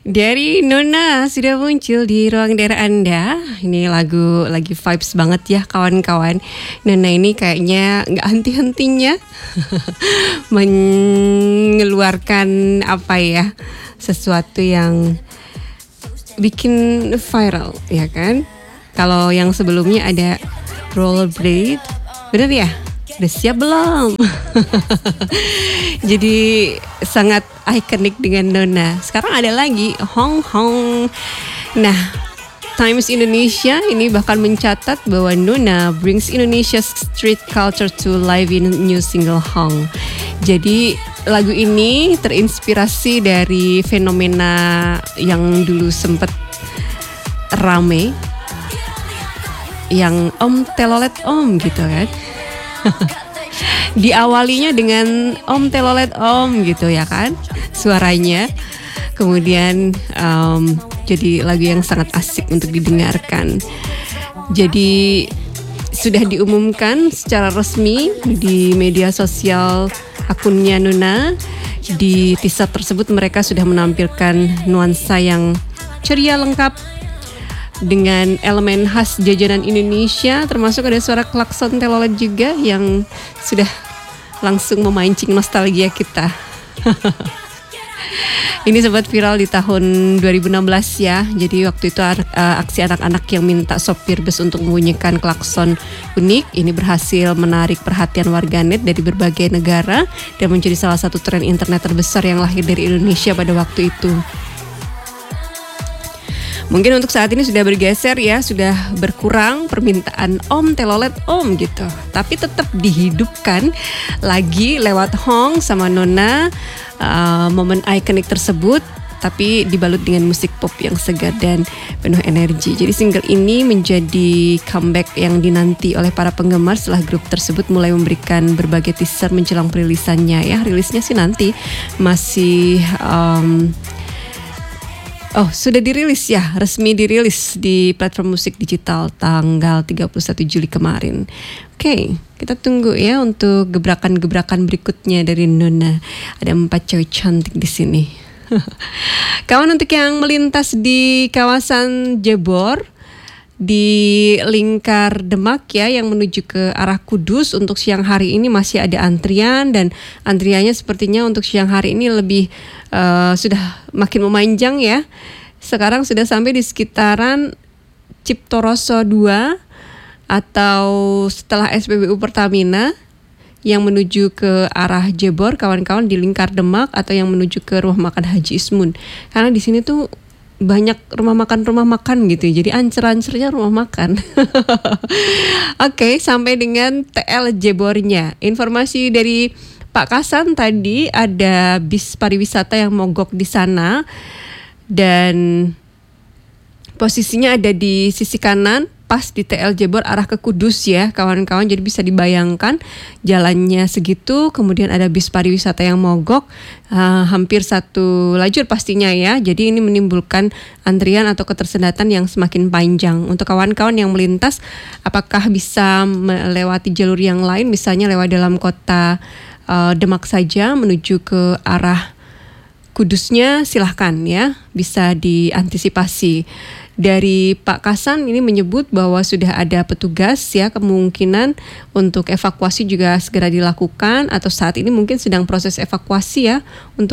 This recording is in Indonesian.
Dari Nona sudah muncul di ruang daerah Anda. Ini lagu lagi vibes banget ya kawan-kawan. Nona ini kayaknya nggak henti-hentinya mengeluarkan apa ya, sesuatu yang bikin viral ya kan. Kalau yang sebelumnya ada Rollerblade, bener ya? Udah siap belum? Jadi sangat ikonik dengan Nona. Sekarang ada lagi Hong Hong. Nah, Times Indonesia ini bahkan mencatat bahwa Nona brings Indonesia's street culture to life in new single Hong. Jadi lagu ini terinspirasi dari fenomena yang dulu sempat rame, yang Om Telolet Om gitu kan. Diawalinya dengan Om Telolet Om gitu ya kan suaranya. Kemudian jadi lagu yang sangat asik untuk didengarkan. Jadi sudah diumumkan secara resmi di media sosial akunnya Nona. Di teaser tersebut mereka sudah menampilkan nuansa yang ceria lengkap dengan elemen khas jajanan Indonesia, termasuk ada suara klakson telolet juga yang sudah langsung memancing nostalgia kita. Ini sempat viral di tahun 2016 ya. Jadi waktu itu aksi anak-anak yang minta sopir bus untuk membunyikan klakson unik ini berhasil menarik perhatian warganet dari berbagai negara dan menjadi salah satu tren internet terbesar yang lahir dari Indonesia pada waktu itu. Mungkin untuk saat ini sudah bergeser ya, sudah berkurang permintaan Om Telolet Om gitu. Tapi tetap dihidupkan lagi lewat Hong sama Nona, momen ikonik tersebut, tapi dibalut dengan musik pop yang segar dan penuh energi. Jadi single ini menjadi comeback yang dinanti oleh para penggemar setelah grup tersebut mulai memberikan berbagai teaser menjelang perilisannya ya. Rilisnya sih nanti masih sudah dirilis ya, resmi dirilis di platform musik digital tanggal 31 Juli kemarin. Oke, kita tunggu ya untuk gebrakan-gebrakan berikutnya dari Nona. Ada 4 cewek cantik di sini. Kawan, untuk yang melintas di kawasan Jebor, di lingkar Demak ya, yang menuju ke arah Kudus, untuk siang hari ini masih ada antrian, dan antriannya sepertinya untuk siang hari ini lebih sudah makin memanjang ya. Sekarang sudah sampai di sekitaran Ciptoroso 2 atau setelah SPBU Pertamina yang menuju ke arah Jebor, kawan-kawan, di lingkar Demak, atau yang menuju ke rumah makan Haji Ismun. Karena di sini tuh banyak rumah makan gitu, jadi ancer-ancernya rumah makan. Oke, sampai dengan TL Jebornya. Informasi dari Pak Kasan tadi, ada bis pariwisata yang mogok di sana dan posisinya ada di sisi kanan pas di TL Jebor arah ke Kudus ya kawan-kawan. Jadi bisa dibayangkan jalannya segitu, kemudian ada bis pariwisata yang mogok, hampir satu lajur pastinya ya. Jadi ini menimbulkan antrian atau ketersendatan yang semakin panjang. Untuk kawan-kawan yang melintas, apakah bisa melewati jalur yang lain, misalnya lewat dalam kota Demak saja menuju ke arah Kudusnya, silahkan ya, bisa diantisipasi. Dari Pak Kasan ini menyebut bahwa sudah ada petugas ya, kemungkinan untuk evakuasi juga segera dilakukan, atau saat ini mungkin sedang proses evakuasi ya untuk